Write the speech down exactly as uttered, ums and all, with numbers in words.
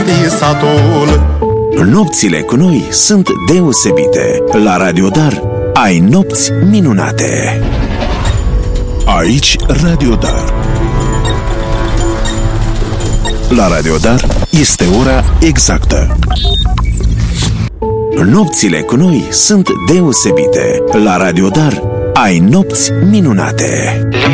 visatul. Nopțile cu noi sunt deosebite. La Radio Dar ai nopți minunate. Aici Radio Dar. La Radio Dar este ora exactă. Nopțile cu noi sunt deosebite. La Radio Dar ai nopți minunate.